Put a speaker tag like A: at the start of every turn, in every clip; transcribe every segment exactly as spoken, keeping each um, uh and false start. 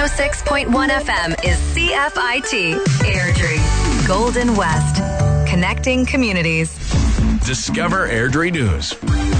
A: oh six point one F M is C F I T, Airdrie, Golden West, connecting communities.
B: Discover Airdrie News.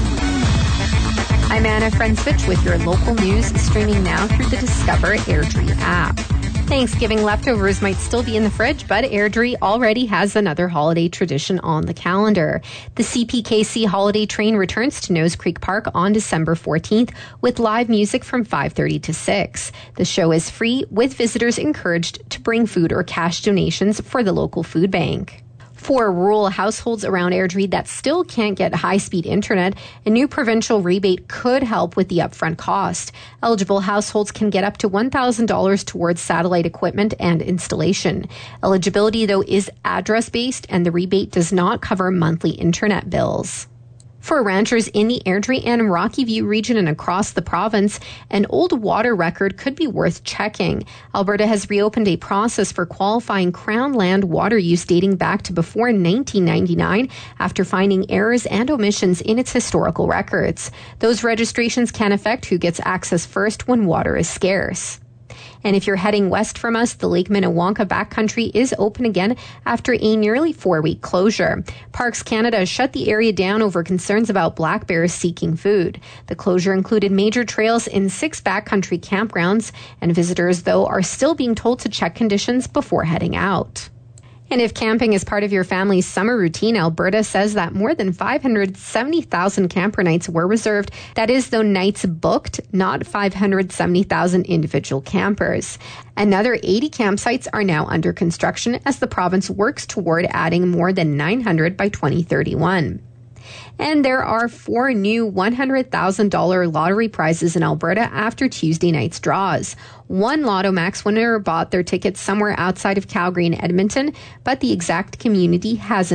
C: I'm Anna Frensvich with your local news, streaming now through the Discover Airdrie app. Thanksgiving leftovers might still be in the fridge, but Airdrie already has another holiday tradition on the calendar. The C P K C Holiday Train returns to Nose Creek Park on December fourteenth with live music from five thirty to six. The show is free, with visitors encouraged to bring food or cash donations for the local food bank. For rural households around Airdrie that still can't get high-speed internet, a new provincial rebate could help with the upfront cost. Eligible households can get up to one thousand dollars towards satellite equipment and installation. Eligibility, though, is address-based, and the rebate does not cover monthly internet bills. For ranchers in the Airdrie and Rocky View region and across the province, an old water record could be worth checking. Alberta has reopened a process for qualifying Crown land water use dating back to before nineteen ninety-nine after finding errors and omissions in its historical records. Those registrations can affect who gets access first when water is scarce. And if you're heading west from us, the Lake Minnewanka backcountry is open again after a nearly four-week closure. Parks Canada shut the area down over concerns about black bears seeking food. The closure included major trails in six backcountry campgrounds, and visitors, though, are still being told to check conditions before heading out. And if camping is part of your family's summer routine, Alberta says that more than five hundred seventy thousand camper nights were reserved. That is, though, nights booked, not five hundred seventy thousand individual campers. Another eighty campsites are now under construction as the province works toward adding more than nine hundred by twenty thirty-one. And there are four new one hundred thousand dollars lottery prizes in Alberta after Tuesday night's draws. One Lotto Max winner bought their tickets somewhere outside of Calgary and Edmonton, but the exact community hasn't